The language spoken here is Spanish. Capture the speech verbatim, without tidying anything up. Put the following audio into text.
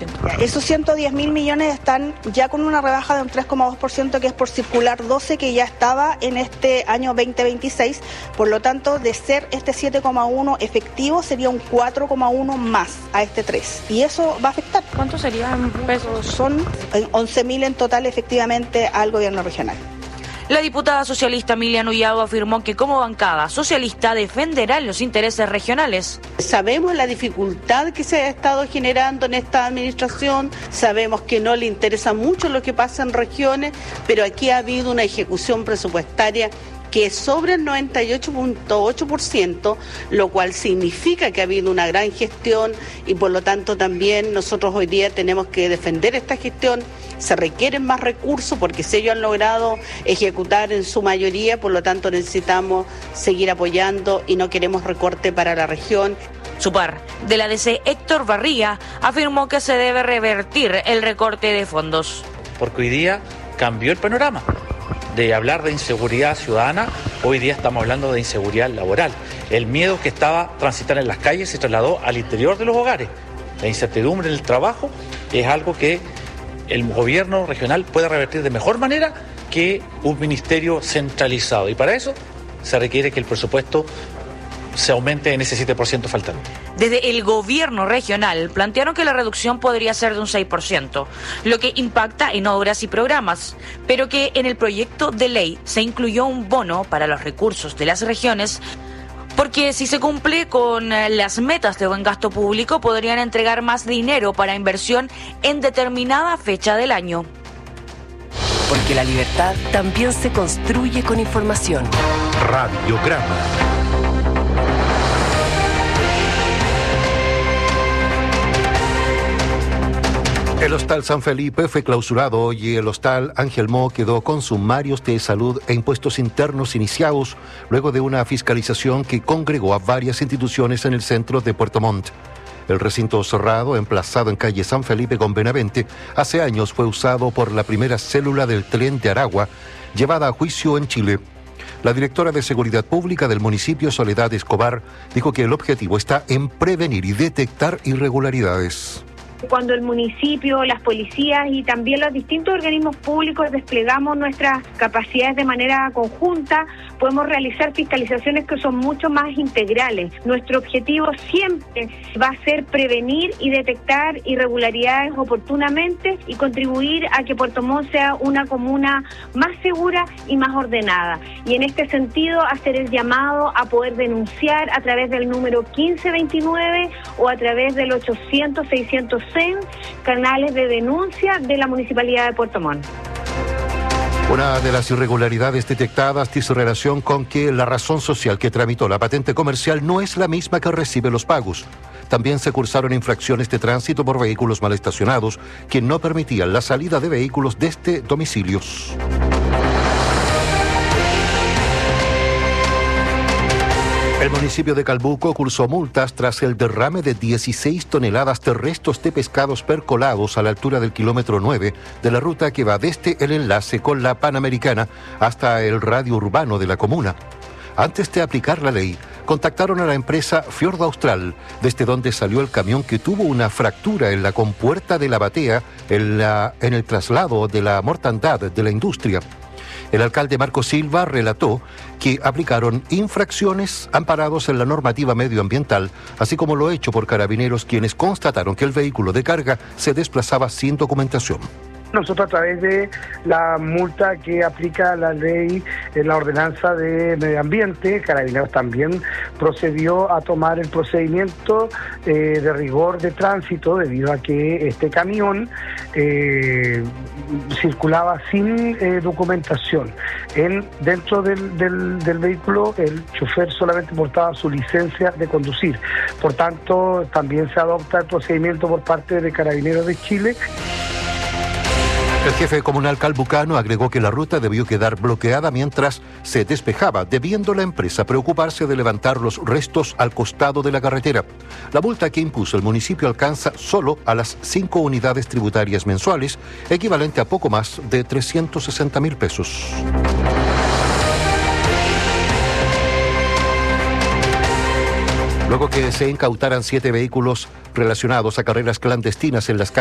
transporte. Esos ciento diez mil millones están ya con una rebaja de un tres coma dos por ciento que es por circular doce que ya estaba en este año veinte veintiséis, por lo tanto de ser este siete coma uno efectivo sería un cuatro coma uno más a este tres y eso va a afectar. ¿Cuánto serían pesos? Son once mil en total efectivamente al gobierno regional. La diputada socialista Emilia Nullado afirmó que como bancada socialista defenderán los intereses regionales. Sabemos la dificultad que se ha estado generando en esta administración, sabemos que no le interesa mucho lo que pasa en regiones, pero aquí ha habido una ejecución presupuestaria que es sobre el noventa y ocho punto ocho por ciento, lo cual significa que ha habido una gran gestión y por lo tanto también nosotros hoy día tenemos que defender esta gestión. Se requieren más recursos porque si ellos han logrado ejecutar en su mayoría, por lo tanto necesitamos seguir apoyando y no queremos recorte para la región. Su par de la D C, Héctor Barría, afirmó que se debe revertir el recorte de fondos. Porque hoy día cambió el panorama. De hablar de inseguridad ciudadana, hoy día estamos hablando de inseguridad laboral. El miedo que estaba transitar en las calles se trasladó al interior de los hogares. La incertidumbre en el trabajo es algo que el gobierno regional puede revertir de mejor manera que un ministerio centralizado. Y para eso se requiere que el presupuesto se aumente en ese siete por ciento faltante. Desde el gobierno regional plantearon que la reducción podría ser de un seis por ciento, lo que impacta en obras y programas, pero que en el proyecto de ley se incluyó un bono para los recursos de las regiones, porque si se cumple con las metas de buen gasto público podrían entregar más dinero para inversión en determinada fecha del año. Porque la libertad también se construye con información. Radiograma. El Hostal San Felipe fue clausurado hoy y el Hostal Ángel Mo quedó con sumarios de salud e impuestos internos iniciados luego de una fiscalización que congregó a varias instituciones en el centro de Puerto Montt. El recinto cerrado, emplazado en calle San Felipe con Benavente, hace años fue usado por la primera célula del tren de Aragua, llevada a juicio en Chile. La directora de Seguridad Pública del municipio, Soledad Escobar, dijo que el objetivo está en prevenir y detectar irregularidades. Cuando el municipio, las policías y también los distintos organismos públicos desplegamos nuestras capacidades de manera conjunta, podemos realizar fiscalizaciones que son mucho más integrales. Nuestro objetivo siempre va a ser prevenir y detectar irregularidades oportunamente y contribuir a que Puerto Montt sea una comuna más segura y más ordenada. Y en este sentido, hacer el llamado a poder denunciar a través del número quince veintinueve o a través del ochocientos seiscientos canales de denuncia de la Municipalidad de Puerto Montt. Una de las irregularidades detectadas tiene relación con que la razón social que tramitó la patente comercial no es la misma que recibe los pagos. También se cursaron infracciones de tránsito por vehículos mal estacionados que no permitían la salida de vehículos desde domicilios. El municipio de Calbuco cursó multas tras el derrame de dieciséis toneladas de restos de pescados percolados a la altura del kilómetro nueve de la ruta que va desde el enlace con la Panamericana hasta el radio urbano de la comuna. Antes de aplicar la ley, contactaron a la empresa Fiordo Austral, desde donde salió el camión que tuvo una fractura en la compuerta de la batea en, la, en el traslado de la mortandad de la industria. El alcalde Marco Silva relató que aplicaron infracciones amparados en la normativa medioambiental, así como lo hecho por carabineros, quienes constataron que el vehículo de carga se desplazaba sin documentación. Nosotros a través de la multa que aplica la ley, en la ordenanza de medio ambiente, Carabineros también procedió a tomar el procedimiento eh, de rigor de tránsito debido a que este camión eh, circulaba sin eh, documentación. En, dentro del, del, del vehículo el chofer solamente portaba su licencia de conducir. Por tanto, también se adopta el procedimiento por parte de Carabineros de Chile. El jefe comunal calbucano agregó que la ruta debió quedar bloqueada mientras se despejaba, debiendo la empresa preocuparse de levantar los restos al costado de la carretera. La multa que impuso el municipio alcanza solo a las cinco unidades tributarias mensuales, equivalente a poco más de trescientos sesenta mil pesos. Luego que se incautaran siete vehículos relacionados a carreras clandestinas en las